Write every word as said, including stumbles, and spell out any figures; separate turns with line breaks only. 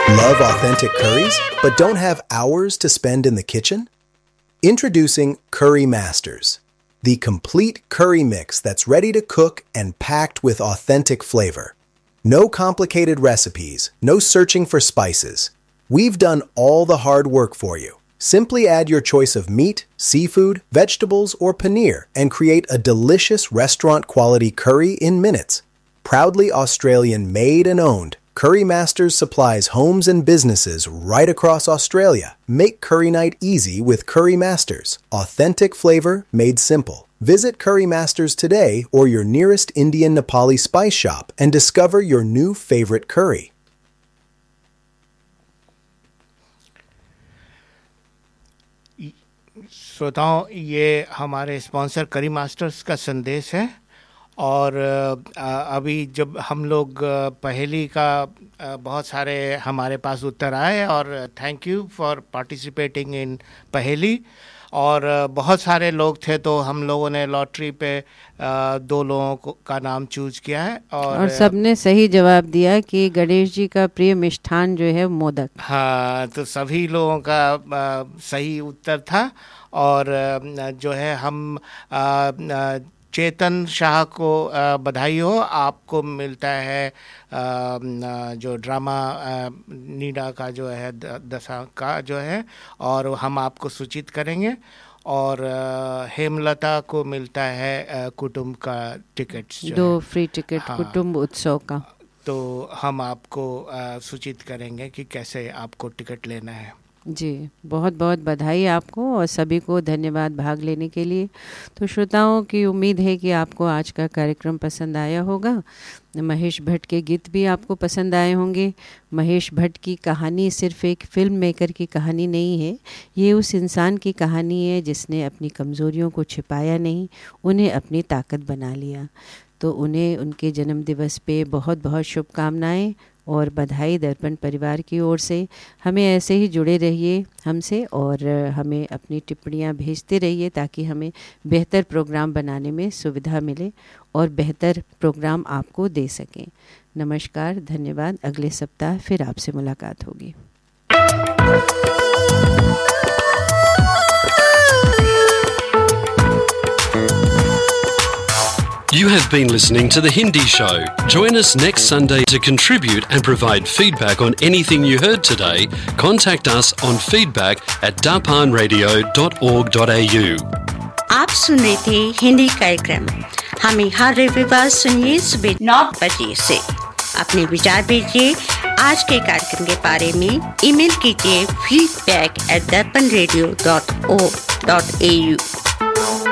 Love authentic curries, but don't have hours to spend in the kitchen? Introducing Curry Masters, the complete curry mix that's ready to cook and packed with authentic flavor. No complicated recipes, no searching for spices. We've done all the hard work for you. Simply add your choice of meat, seafood, vegetables, or paneer and create a delicious restaurant-quality curry in minutes. Proudly Australian made and owned, Curry Masters supplies homes and businesses right across Australia. Make curry night easy with Curry Masters. Authentic flavor made simple. Visit Curry Masters today or your nearest Indian Nepali spice shop and discover your new favorite curry.
श्रोताओं, ये हमारे sponsor करी masters का संदेश है। और अभी जब हम लोग पहेली का बहुत सारे हमारे पास उत्तर आए, और thank you for participating in पहेली। और बहुत सारे लोग थे, तो हम लोगों ने लॉटरी पे दो लोगों का नाम चूज किया है, और,
और सबने सही जवाब दिया कि गणेश जी का प्रिय मिष्ठान जो है मोदक।
हाँ, तो सभी लोगों का सही उत्तर था। और जो है हम चेतन शाह को बधाई हो, आपको मिलता है जो ड्रामा नीडा का जो है दशा का जो है, और हम आपको सूचित करेंगे। और हेमलता को मिलता है कुटुंब का टिकट्स,
दो फ्री टिकट। हाँ, कुटुंब उत्सव का। तो
हम आपको सूचित करेंगे कि कैसे आपको टिकट लेना है।
जी, बहुत बहुत बधाई आपको और सभी को धन्यवाद भाग लेने के लिए। तो श्रोताओं की उम्मीद है कि आपको आज का कार्यक्रम पसंद आया होगा। महेश भट्ट के गीत भी आपको पसंद आए होंगे। महेश भट्ट की कहानी सिर्फ एक फिल्म मेकर की कहानी नहीं है, ये उस इंसान की कहानी है जिसने अपनी कमज़ोरियों को छिपाया नहीं, उन्हें अपनी ताकत बना लिया। तो उन्हें उनके जन्म दिवस पे बहुत बहुत शुभकामनाएं और बधाई दर्पण परिवार की ओर से। हमें ऐसे ही जुड़े रहिए हमसे और हमें अपनी टिप्पणियां भेजते रहिए ताकि हमें बेहतर प्रोग्राम बनाने में सुविधा मिले और बेहतर प्रोग्राम आपको दे सकें। नमस्कार, धन्यवाद। अगले सप्ताह फिर आपसे मुलाकात होगी।
You have been listening to The Hindi Show. Join us next Sunday to contribute and provide feedback on anything you heard today. Contact us on feedback at dapan radio dot org dot a u.
आप सुन रहे थे हिंदी कार्यक्रम। हमें हर रविवार सुनिए सुबह नौ बजे से। अपने विचार भेजिए आज के कार्यक्रम के बारे में। ईमेल कीजिए feedback at dapan radio dot org dot a u।